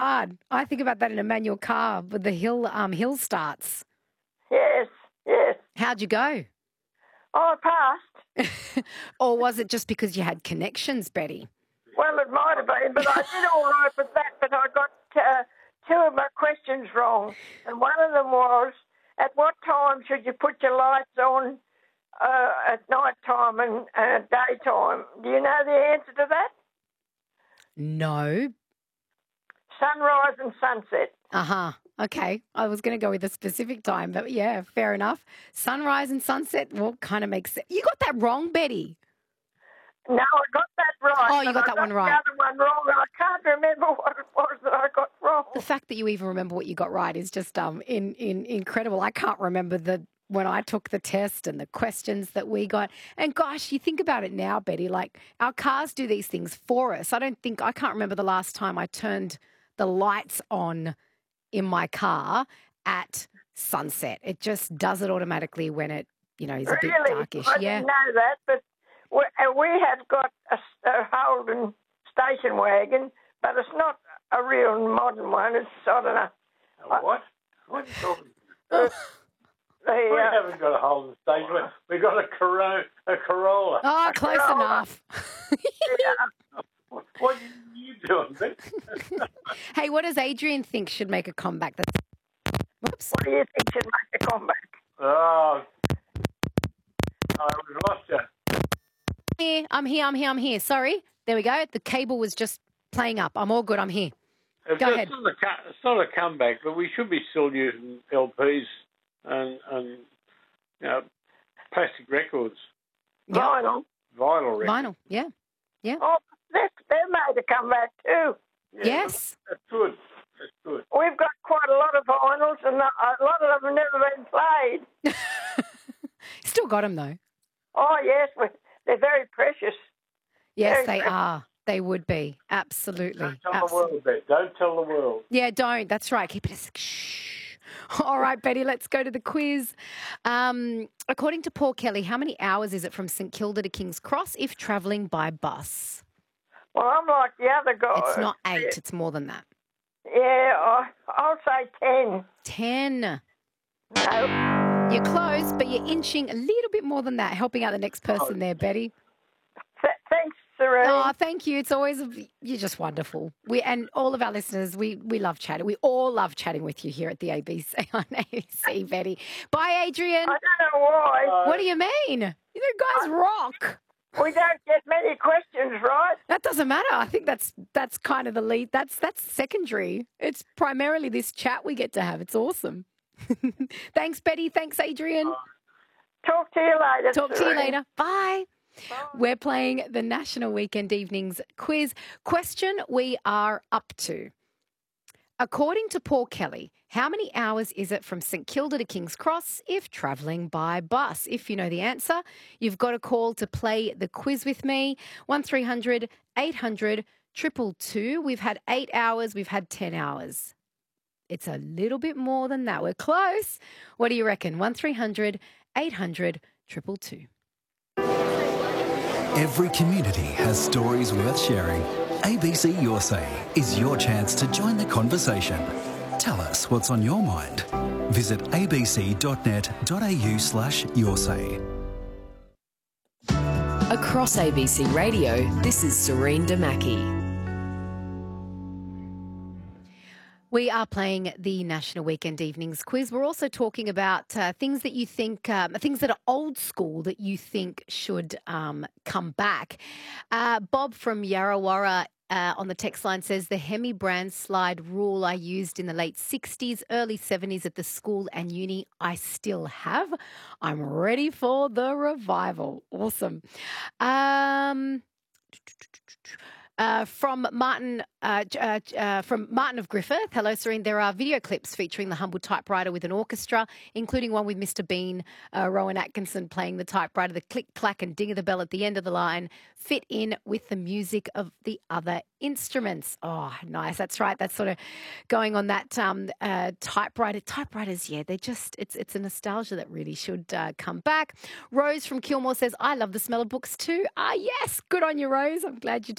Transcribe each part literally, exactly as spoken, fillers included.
hard. I think about that in a manual car with the hill um, hill starts. Yes, yes. How'd you go? Oh, I passed. Or was it just because you had connections, Betty? Well, it might have been, but I did all right with that, but I got uh, two of my questions wrong. And one of them was, at what time should you put your lights on uh, at night time and uh, daytime? Do you know the answer to that? No. Sunrise and sunset. Uh-huh. Okay. I was going to go with a specific time, but yeah, fair enough. Sunrise and sunset, well, kind of makes sense. You got that wrong, Betty. No, I got that right. Oh, you got I that got one right. The other one wrong. I can't remember what it was that I got wrong. The fact that you even remember what you got right is just um in, in incredible. I can't remember the when I took the test and the questions that we got. And gosh, you think about it now, Betty, like our cars do these things for us. I don't think I can't remember the last time I turned the lights on in my car at sunset. It just does it automatically when it, you know, is a really? bit darkish. I yeah. didn't know that, but we, uh, we have got a, a Holden station wagon, but it's not a real modern one. It's, I don't know. A what? What are you talking Uh, the, We uh, haven't got a Holden station wagon. We've got a Corolla. A Corolla. Oh, close Corolla. enough. yeah. What, what are you doing, Vic? Hey, what does Adrian think should make a comeback? That's... Whoops. What do you think should make a comeback? Oh, I we've lost you. Here, I'm here, I'm here, I'm here. Sorry. There we go. The cable was just playing up. I'm all good. I'm here. It's, Go it's ahead. Not a, co- it's not a comeback, but we should be still using L Ps and, and you know, plastic records, Yep. Vinyl. vinyl records. Vinyl. Yeah. Oh, they they made a comeback too. Yeah, Yes. That's good. That's good. We've got quite a lot of vinyls, and a lot of them have never been played. Still got them, though. Oh, yes, we- they're very precious. Yes, Very they precious. are. They would be. Absolutely. Don't tell Abs- the world, Bet. Don't tell the world. Yeah, don't. That's right. Keep it a sec- shh. All right, Betty, let's go to the quiz. Um, according to Paul Kelly, how many hours is it from St Kilda to King's Cross if travelling by bus? Well, I'm like the other guy. It's not eight. It's more than that. Yeah, I, I'll say ten. Ten. No. You're close, but you're inching a little bit more than that, helping out the next person there, Betty. Th- thanks, Serene. Oh, thank you. It's always, you're just wonderful. We And all of our listeners, we, we love chatting. We all love chatting with you here at the A B C on A B C, Betty. Bye, Adrian. I don't know why. What do you mean? You guys rock. We don't get many questions right. That doesn't matter. I think that's that's kind of the lead. That's that's secondary. It's primarily this chat we get to have. It's awesome. Thanks, Betty. Thanks, Adrian. Talk to you later. Talk to you Serene. later. Bye. We're playing the National Weekend Evenings quiz. Question we are up to. According to Paul Kelly, how many hours is it from St Kilda to King's Cross if travelling by bus? If you know the answer, you've got a call to play the quiz with me. one three hundred eight hundred two two two. We've had eight hours. We've had ten hours. It's a little bit more than that. We're close. What do you reckon? one three hundred eight hundred two two two. Every community has stories worth sharing. A B C Your Say is your chance to join the conversation. Tell us what's on your mind. Visit abc.net.au slash your say. Across A B C Radio, this is Serene Damaki. We are playing the National Weekend Evenings quiz. We're also talking about uh, things that you think, um, things that are old school that you think should um, come back. Uh, Bob from Yarrawarra uh, on the text line says the Hemi brand slide rule I used in the late sixties, early seventies at the school and uni, I still have. I'm ready for the revival. Awesome. Um... Uh, from Martin, uh, uh, uh, from Martin of Griffith. Hello, Serene. There are video clips featuring the humble typewriter with an orchestra, including one with Mister Bean, uh, Rowan Atkinson playing the typewriter. The click, clack, and ding of the bell at the end of the line fit in with the music of the other instruments. Oh, nice. That's right. That's sort of going on that um, uh, typewriter. Typewriters, yeah, they're just, it's it's a nostalgia that really should uh, come back. Rose from Kilmore says, I love the smell of books too. Ah, yes. Good on you, Rose. I'm glad you do. We're talking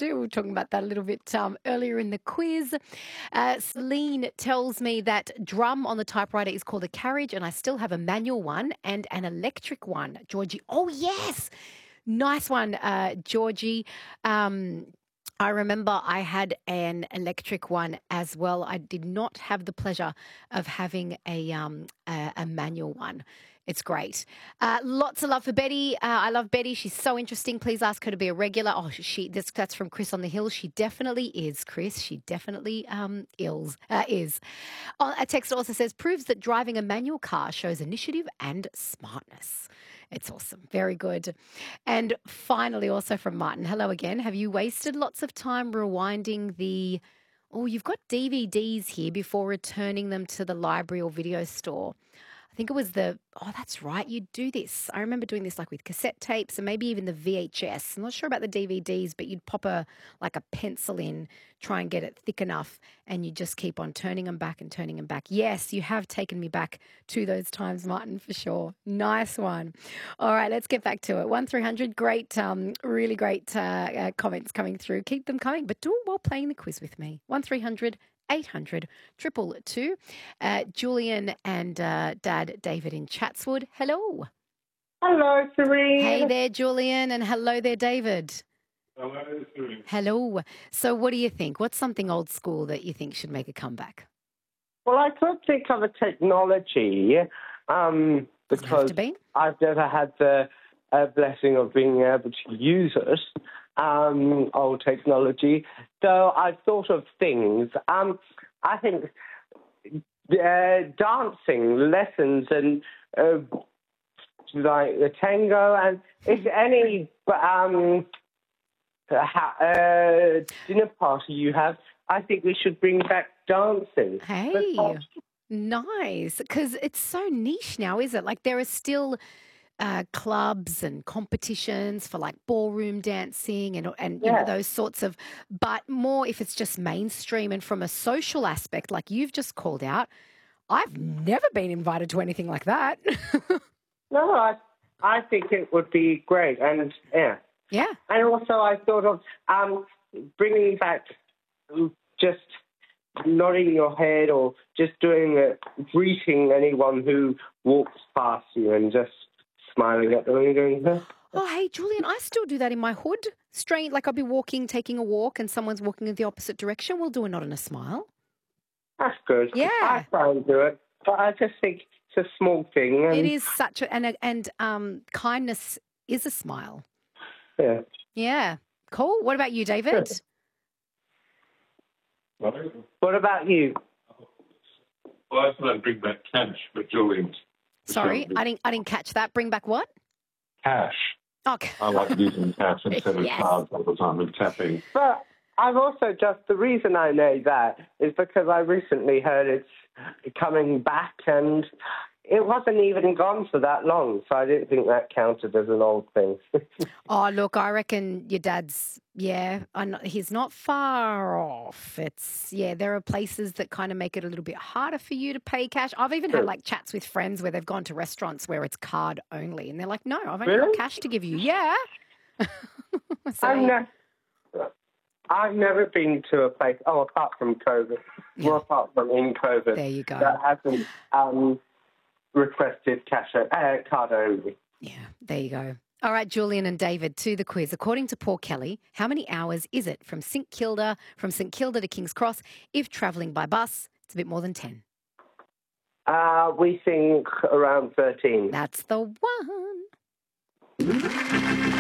talking about that a little bit um, earlier in the quiz. Uh, Celine tells me that drum on the typewriter is called a carriage, and I still have a manual one and an electric one. Georgie, oh, yes. Nice one, uh, Georgie. Um, I remember I had an electric one as well. I did not have the pleasure of having a um, a, a manual one. It's great. Uh, lots of love for Betty. Uh, I love Betty. She's so interesting. Please ask her to be a regular. Oh, she. This, that's from Chris on the Hill. She definitely is, Chris. She definitely um, ills, uh, is. Oh, a text also says, proves that driving a manual car shows initiative and smartness. It's awesome. Very good. And finally, also from Martin, hello again. Have you wasted lots of time rewinding the, oh, you've got D V Ds here before returning them to the library or video store? I think it was the, oh, that's right, you do this. I remember doing this like with cassette tapes and maybe even the V H S. I'm not sure about the D V Ds, but you'd pop a like a pencil in, try and get it thick enough, and you just keep on turning them back and turning them back. Yes, you have taken me back to those times, Martin, for sure. Nice one. All right, let's get back to it. one three hundred, great, um, really great uh, uh, comments coming through. Keep them coming, but do it while playing the quiz with me. one three hundred eight hundred two two two. Uh, Julian and uh, Dad David in Chatswood. Hello. Hello, Serene. Hey there, Julian, and hello there, David. Hello, Serene. Hello. So what do you think? What's something old school that you think should make a comeback? Well, I could think of a technology um, Doesn't have because to be. I've never had the uh, blessing of being able to use it. Um, old technology. So I've thought of things. Um, I think uh, dancing lessons and uh, like the tango, and if any um, uh, dinner party you have, I think we should bring back dancing. Hey, Because- nice. Because it's so niche now, is it? Like there are still uh, clubs and competitions for like ballroom dancing and and you Yeah. know those sorts of, but more if it's just mainstream and from a social aspect, like you've just called out. I've never been invited to anything like that. No, I, I think it would be great, and yeah, Yeah. and also I thought of um, bringing back just nodding your head or just doing it, greeting anyone who walks past you and just smiling at them and going, huh? Oh, hey, Julian, I still do that in my hood. Straight, like I'll be walking, taking a walk, and someone's walking in the opposite direction. We'll do a nod and a smile. That's good. Yeah. I try and do it, but I just think it's a small thing. And, It is such a, and, and um, kindness is a smile. Yeah. Yeah. Cool. What about you, David? What about you? Well, I thought I'd bring back cash, but Julian. Sorry, I didn't, I didn't catch that. Bring back what? Cash. Okay. I like using cash instead of Yes. cards all the time and tapping. But I've also just, the reason I know that is because I recently heard it's coming back and it wasn't even gone for that long, so I didn't think that counted as an old thing. Oh, look, I reckon your dad's, yeah, I'm not, he's not far off. It's, yeah, there are places that kind of make it a little bit harder for you to pay cash. I've even had Sure. like chats with friends where they've gone to restaurants where it's card only and they're like, no, I've only Really? got cash to give you. Yeah. So, I've, ne- I've never been to a place, oh, apart from COVID, Yeah. well, apart from in COVID, there you go. that hasn't um, requested cash, uh, card only. Yeah, there you go. All right, Julian and David, to the quiz. According to Paul Kelly, how many hours is it from St Kilda, from St Kilda to King's Cross? If travelling by bus, it's a bit more than ten. Uh, we think around thirteen. That's the one.